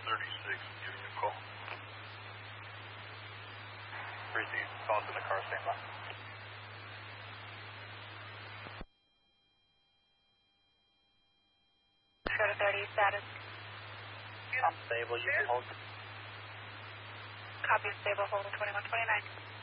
36, giving you a call. Receive, phone's in the car, stand by. Dakota 30 status. I'm stable, you can hold. Copy, stable, hold 2129.